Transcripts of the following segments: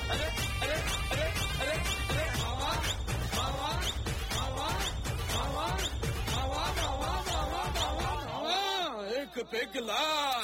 అరే అరే అరే అరే అరే మావా మావా మావా మావా మావా మావా మావా మావా మావా ఏక్ పెగ్లా.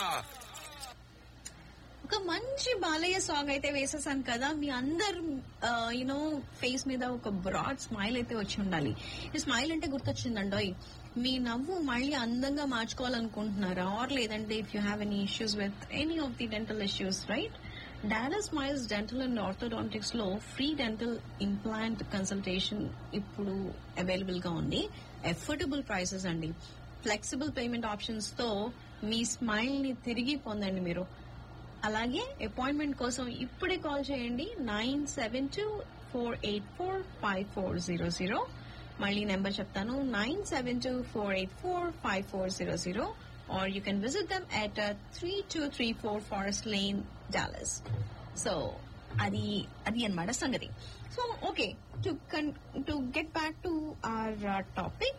ఒక మంచి బాలయ్య సాంగ్ అయితే వేసేసాను కదా, మీ అందరు యూనో ఫేస్ మీద ఒక బ్రాడ్ స్మైల్ అయితే వచ్చి ఉండాలి. ఈ స్మైల్ అంటే గుర్తొచ్చిందండోయ్, మీ నవ్వు మళ్ళీ అందంగా మార్చుకోవాలనుకుంటున్నారా, ఆర్ లేదంటే if you have any issues with any of the dental issues, right? Dallas smiles dental and orthodontics లో ఫ్రీ డెంటల్ ఇంప్లాంట్ కన్సల్టేషన్ ఇప్పుడు అవైలబుల్ గా ఉంది. ఎఫోర్డబుల్ ప్రైసెస్ అండి, ఫ్లెక్సిబుల్ పేమెంట్ ఆప్షన్స్ తో మీ స్మైల్ ని తిరిగి పొందండి మీరు. అలాగే అపాయింట్మెంట్ కోసం ఇప్పుడే కాల్ చేయండి 972-484-5400. మళ్ళీ నెంబర్ చెప్తాను 972-484-5400, or you can visit them at 3234 Forest Lane, Dallas. So అది అన్నమాట సంగతి. So okay, to get back to our topic,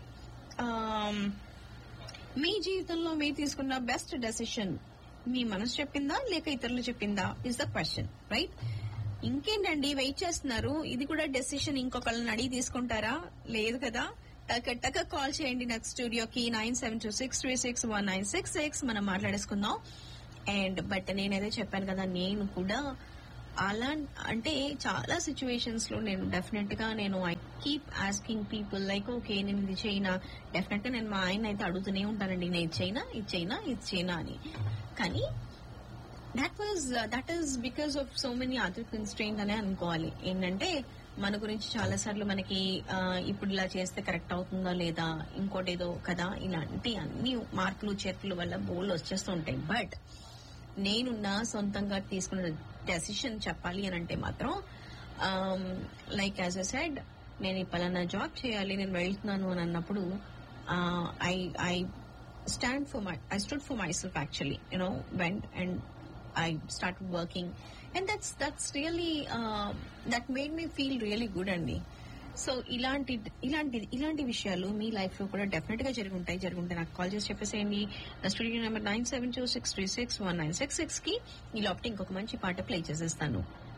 మీ జీవితంలో మీరు తీసుకున్న బెస్ట్ డెసిషన్ మీ మనసు చెప్పిందా లేక ఇతరులు చెప్పిందా ఇస్ ద క్వశ్చన్, రైట్? ఇంకేంటండి వెయిట్ చేస్తున్నారు? ఇది కూడా డెసిషన్ ఇంకొకళ్ళని అడిగి తీసుకుంటారా? లేదు కదా. టక కాల్ చేయండి నెక్స్ట్ స్టూడియోకి 9726361966, మనం మాట్లాడేసుకుందాం. అండ్ బట్ నేనైతే చెప్పాను కదా, నేను కూడా అలా అంటే చాలా సిచ్యువేషన్స్ లో నేను డెఫినెట్ గా I keep asking people like okay నేను ఇది చేయనా, డెఫినెట్ గా నేను మా ఆయన అయితే అడుగుతూనే ఉంటానండి, నేను ఇది చేయనా అని. కానీ that is because of so many other constraint అనే అనుకోవాలి. ఏంటంటే మన గురించి చాలా సార్లు మనకి ఇప్పుడు ఇలా చేస్తే కరెక్ట్ అవుతుందా లేదా, ఇంకోటేదో కదా, ఇలాంటి అన్ని మార్పులు చేర్పుల వల్ల బోల్డ్ వచ్చేస్తూ ఉంటాయి. బట్ నేను నా సొంతంగా తీసుకున్న డెసిషన్ చెప్పాలి అని అంటే మాత్రం లైక్ యాజ్ ఎ సెడ్, నేను ఈ పలానా జాబ్ చేయాలి, నేను వెళ్తున్నాను అని అన్నప్పుడు I stood for myself actually, went and I started working, and that's really that made me feel really good అండి. సో ఇలాంటి విషయాలు మీ లైఫ్ లో కూడా డెఫినెట్ గా జరుగుంటాయి నాకు కాల్ చేసి చెప్పేసేయండి. నా స్టూడియో నెంబర్ 972-636-1966 కి ఈ లోపల ఇంకొక మంచి పాట ప్లే చేసేస్తాను.